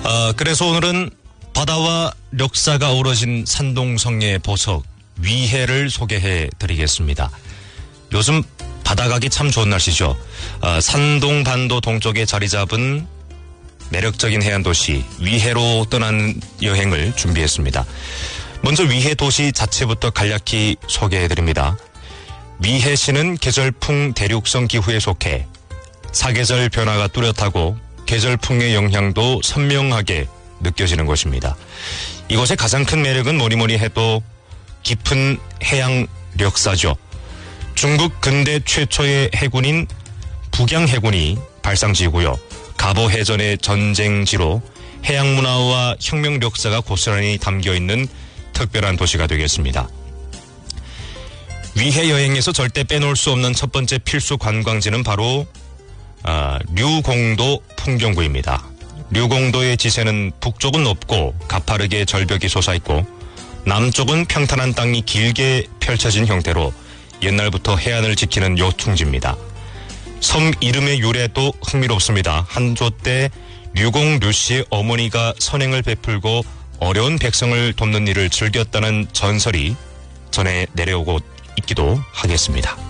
그래서 오늘은 바다와 멱사가 어우러진 산동성의 보석 위해를 소개해 드리겠습니다. 요즘 바다 가기 참 좋은 날씨죠. 산동 반도 동쪽에 자리 잡은 매력적인 해안 도시 위해로 떠나는 여행을 준비했습니다. 먼저 위해 도시 자체부터 간략히 소개해 드립니다. 위해시는 계절풍 대륙성 기후에 속해 사계절 변화가 뚜렷하고 계절풍의 영향도 선명하게 느껴지는 곳입니다. 이곳의 가장 큰 매력은 뭐니 해도 깊은 해양 멱사죠. 중국 근대 최초의 해군인 북양 해군이 발상지이고요. 가보 해전의 전쟁지로 해양 문화와 혁명 멱사가 고스란히 담겨있는 특별한 도시가 되겠습니다. 위해 여행에서 절대 빼놓을 수 없는 첫 번째 필수 관광지는 바로 류공도 풍경구입니다. 류공도의 지세는 북쪽은 높고 가파르게 절벽이 솟아있고 남쪽은 평탄한 땅이 길게 펼쳐진 형태로 옛날부터 해안을 지키는 요충지입니다. 섬 이름의 유래도 흥미롭습니다. 한조 때 류공 류씨의 어머니가 선행을 베풀고 어려운 백성을 돕는 일을 즐겼다는 전설이 전해 내려오고 있기도 하겠습니다.